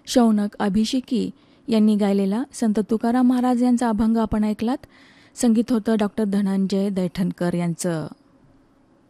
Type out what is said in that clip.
शौनक अभिषेकी यांनी गायलेला संत तुकाराम महाराज यांचा अभंग आपण ऐकलात. संगीत होतं डॉक्टर धनंजय दैठणकर यांचं.